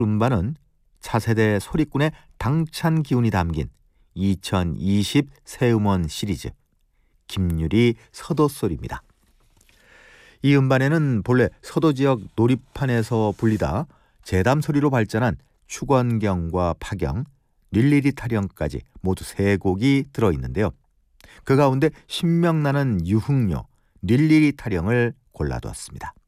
음반은 차세대 소리꾼의 당찬 기운이 담긴 2020 새음원 시리즈 김유리 서도소리입니다. 이 음반에는 본래 서도 지역 놀이판에서 불리다 재담소리로 발전한 축원경과 파경, 릴리리 타령까지 모두 3곡이 들어있는데요. 그 가운데 신명나는 유흥요 릴리리 타령을 골라두었습니다.